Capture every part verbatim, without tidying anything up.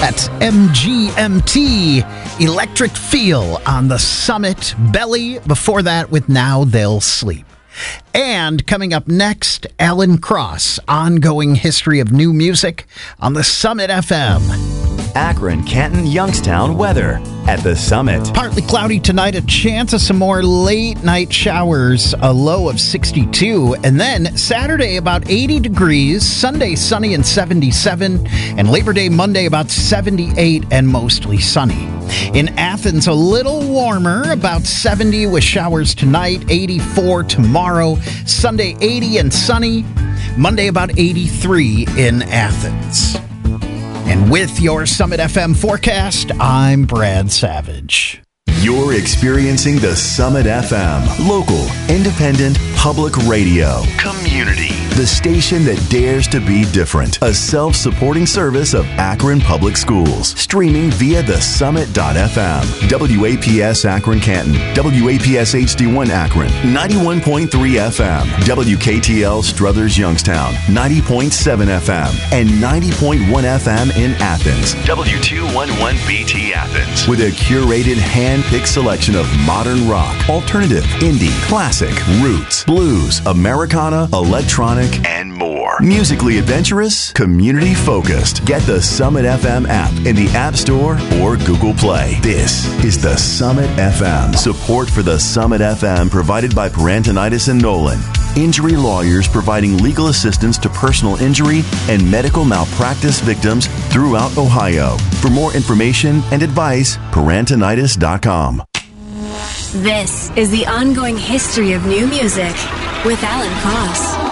That's M G M T, Electric Feel on the Summit. Belly before that with Now They'll Sleep. And coming up next, Alan Cross, Ongoing History of New Music on the Summit F M. Akron, Canton, Youngstown weather at the Summit. Partly cloudy tonight, a chance of some more late night showers, a low of sixty-two. And then Saturday, about eighty degrees. Sunday, sunny and seventy-seven. And Labor Day Monday, about seventy-eight and mostly sunny. In Athens, a little warmer, about seventy with showers tonight, eighty-four tomorrow. Sunday, eighty and sunny. Monday, about eighty-three in Athens. And with your Summit F M forecast, I'm Brad Savage. You're experiencing the Summit F M. Local, independent, public radio. Community. The station that dares to be different. A self-supporting service of Akron Public Schools. Streaming via the summit dot f m. W A P S Akron Canton. W A P S H D one Akron. ninety-one point three F M. W K T L Struthers Youngstown. ninety point seven F M. And ninety point one F M in Athens. W two eleven B T Athens. With a curated hand-picked selection of modern rock, alternative, indie, classic, roots, blues, Americana, electronic, and more. Musically adventurous, community focused. Get the Summit F M app in the App Store or Google Play. This is the Summit F M. Support for the Summit F M provided by Parantonitis and Nolan. Injury lawyers providing legal assistance to personal injury and medical malpractice victims throughout Ohio. For more information and advice, parantonitis dot com. This is the Ongoing History of New Music with Alan Cross.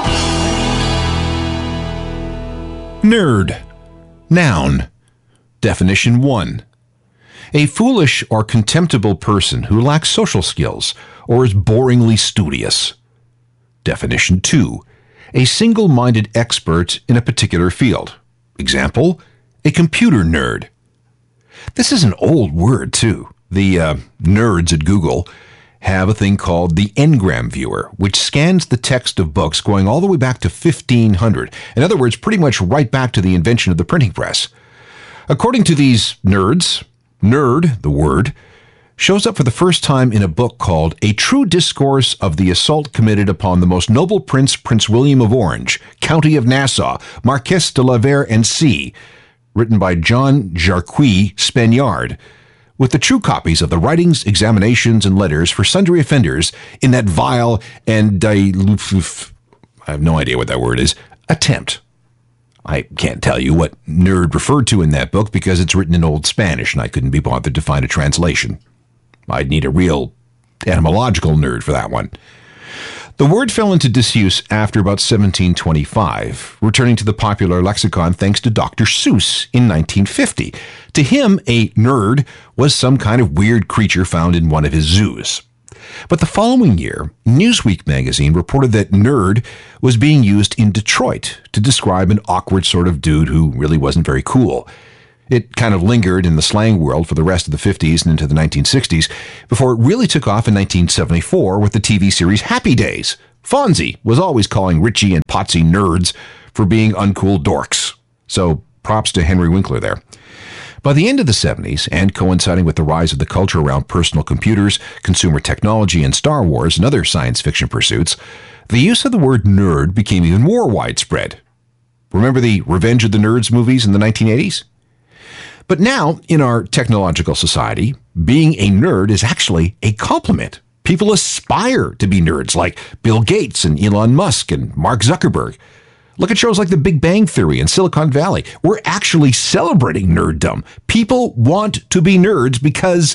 Nerd. Noun. Definition one. A foolish or contemptible person who lacks social skills or is boringly studious. Definition two. A single-minded expert in a particular field. Example, a computer nerd. This is an old word, too. The uh, nerds at Google have a thing called the Ngram Viewer, which scans the text of books going all the way back to fifteen hundred. In other words, pretty much right back to the invention of the printing press. According to these nerds, nerd, the word, shows up for the first time in a book called A True Discourse of the Assault Committed Upon the Most Noble Prince, Prince William of Orange, County of Nassau, Marquess de la Vere and C., written by John Jarqui Spaniard, with the true copies of the writings, examinations, and letters for sundry offenders in that vile and diluf, I have no idea what that word is, attempt. I can't tell you what nerd referred to in that book because it's written in Old Spanish and I couldn't be bothered to find a translation. I'd need a real etymological nerd for that one. The word fell into disuse after about seventeen twenty-five, returning to the popular lexicon thanks to Doctor Seuss in nineteen fifty. To him, a nerd was some kind of weird creature found in one of his zoos. But the following year, Newsweek magazine reported that nerd was being used in Detroit to describe an awkward sort of dude who really wasn't very cool. It kind of lingered in the slang world for the rest of the fifties and into the nineteen sixties before it really took off in nineteen seventy-four with the T V series Happy Days. Fonzie was always calling Richie and Potsy nerds for being uncool dorks. So props to Henry Winkler there. By the end of the seventies, and coinciding with the rise of the culture around personal computers, consumer technology, and Star Wars and other science fiction pursuits, the use of the word nerd became even more widespread. Remember the Revenge of the Nerds movies in the nineteen eighties? But now, in our technological society, being a nerd is actually a compliment. People aspire to be nerds like Bill Gates and Elon Musk and Mark Zuckerberg. Look at shows like The Big Bang Theory and Silicon Valley. We're actually celebrating nerddom. People want to be nerds because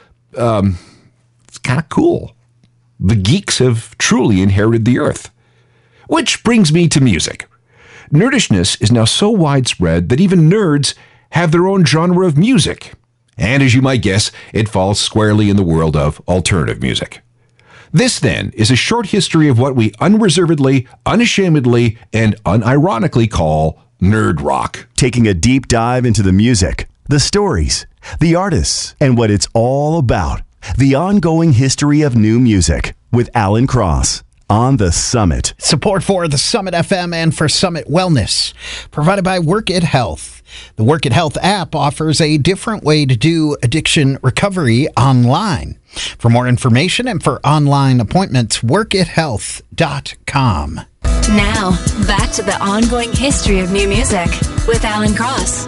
um, it's kind of cool. The geeks have truly inherited the earth. Which brings me to music. Nerdishness is now so widespread that even nerds have their own genre of music. And as you might guess, it falls squarely in the world of alternative music. This, then, is a short history of what we unreservedly, unashamedly, and unironically call nerd rock. Taking a deep dive into the music, the stories, the artists, and what it's all about. The Ongoing History of New Music with Alan Cross on the Summit. Support for the Summit F M and for Summit Wellness, provided by Work It Health. The Work It Health app offers a different way to do addiction recovery online. For more information and for online appointments, work it health dot com. Now, back to the ongoing history of new music with Alan Cross.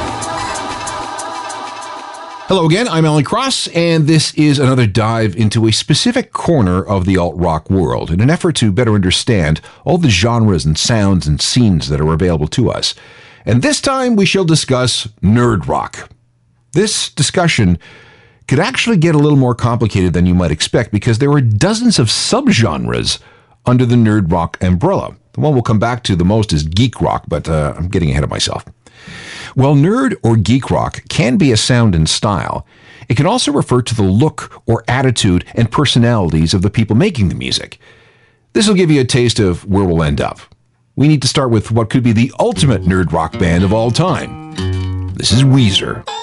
Hello again, I'm Alan Cross, and this is another dive into a specific corner of the alt-rock world in an effort to better understand all the genres and sounds and scenes that are available to us. And this time we shall discuss nerd rock. This discussion could actually get a little more complicated than you might expect because there are dozens of subgenres under the nerd rock umbrella. The one we'll come back to the most is geek rock, but uh, I'm getting ahead of myself. While nerd or geek rock can be a sound and style, it can also refer to the look or attitude and personalities of the people making the music. This will give you a taste of where we'll end up. We need to start with what could be the ultimate nerd rock band of all time. This is Weezer.